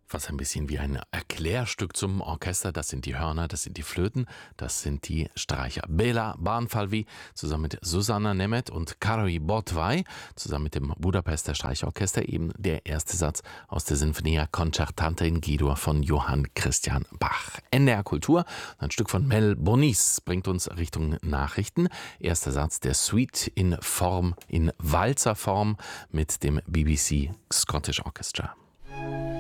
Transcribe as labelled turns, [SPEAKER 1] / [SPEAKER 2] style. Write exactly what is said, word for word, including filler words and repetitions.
[SPEAKER 1] Fast ein bisschen wie ein Erklärstück zum Orchester. Das sind die Hörner, das sind die Flöten, das sind die Streicher. Béla Barnfalvi zusammen mit Susanna Nemeth und Kari Botway zusammen mit dem Budapester Streichorchester, eben der erste Satz aus der Sinfonia Concertante in G-Dur von Johann Christian Bach. N D R Kultur, ein Stück von Mel Bonis, bringt uns Richtung Nachrichten. Erster Satz der Suite in Form, in Walzerform mit dem B B C Scottish Orchestra.